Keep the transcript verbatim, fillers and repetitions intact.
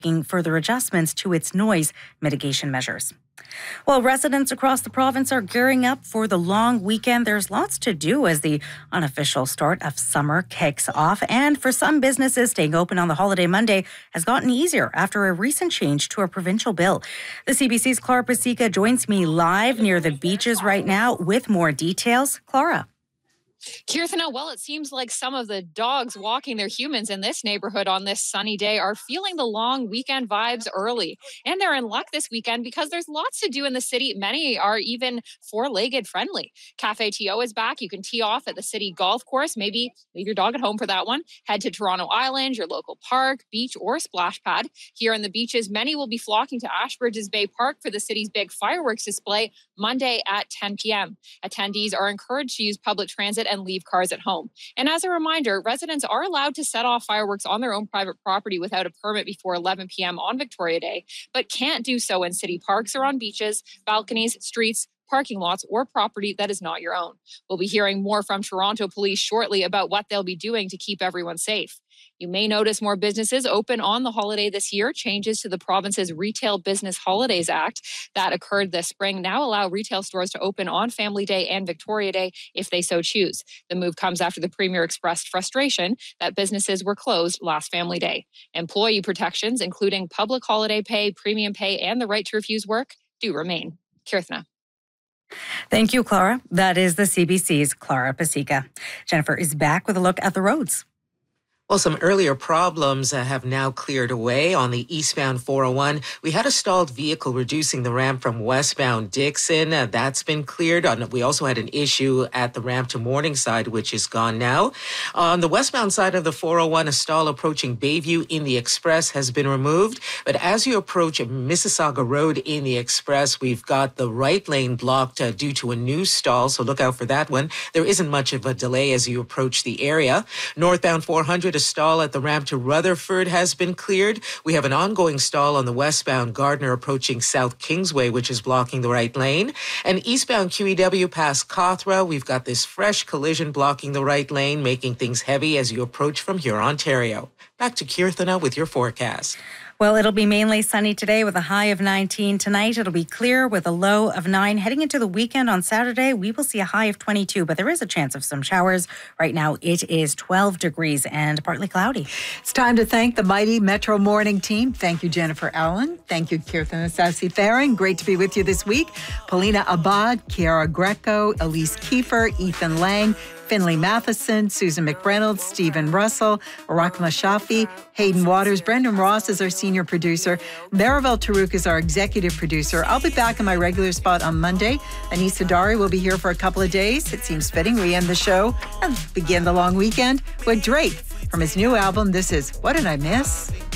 making further adjustments to its noise mitigation measures. While residents across the province are gearing up for the long weekend, there's lots to do as the unofficial start of summer kicks off. And for some businesses, staying open on the holiday Monday has gotten easier after a recent change to a provincial bill. The C B C's Clara Pasica joins me live near the beaches right now with more details. Clara. Kirthana, well, it seems like some of the dogs walking their humans in this neighborhood on this sunny day are feeling the long weekend vibes early. And they're in luck this weekend because there's lots to do in the city. Many are even four-legged friendly. Cafe T O is back. You can tee off at the city golf course. Maybe leave your dog at home for that one. Head to Toronto Island, your local park, beach, or splash pad. Here on the beaches, many will be flocking to Ashbridges Bay Park for the city's big fireworks display Monday at ten p.m. Attendees are encouraged to use public transit and leave cars at home. And as a reminder, residents are allowed to set off fireworks on their own private property without a permit before eleven p.m. on Victoria Day, but can't do so in city parks or on beaches, balconies, streets, parking lots, or property that is not your own. We'll be hearing more from Toronto Police shortly about what they'll be doing to keep everyone safe. You may notice more businesses open on the holiday this year. Changes to the province's Retail Business Holidays Act that occurred this spring now allow retail stores to open on Family Day and Victoria Day if they so choose. The move comes after the Premier expressed frustration that businesses were closed last Family Day. Employee protections, including public holiday pay, premium pay, and the right to refuse work, do remain. Kirthana. Thank you, Clara. That is the C B C's Clara Pasica. Jennifer is back with a look at the roads. Well, some earlier problems uh, have now cleared away on the eastbound four oh one. We had a stalled vehicle reducing the ramp from westbound Dixon. Uh, that's been cleared. On, we also had an issue at the ramp to Morningside, which is gone now. On the westbound side of the four oh one, a stall approaching Bayview in the Express has been removed. But as you approach Mississauga Road in the Express, we've got the right lane blocked uh, due to a new stall, so look out for that one. There isn't much of a delay as you approach the area. Northbound four hundred, a stall at the ramp to Rutherford has been cleared. We have an ongoing stall on the westbound Gardner approaching South Kingsway, which is blocking the right lane. And eastbound Q E W past Cawthra, we've got this fresh collision blocking the right lane, making things heavy as you approach from here, Ontario. Back to Kirthana with your forecast. Well, it'll be mainly sunny today with a high of nineteen. Tonight, it'll be clear with a low of nine. Heading into the weekend on Saturday, we will see a high of twenty-two, but there is a chance of some showers. Right now, it is twelve degrees and partly cloudy. It's time to thank the mighty Metro Morning team. Thank you, Jennifer Allen. Thank you, Kirthana Sasi-Theron. Great to be with you this week. Paulina Abad, Kiara Greco, Elise Kiefer, Ethan Lang, Finley Matheson, Susan McReynolds, Stephen Russell, Arakma Shafi, Hayden Waters, Brendan Ross is our senior producer. Maravel Tarouk is our executive producer. I'll be back in my regular spot on Monday. Anisa Dari will be here for a couple of days. It seems fitting we end the show and begin the long weekend with Drake. From his new album, this is What Did I Miss?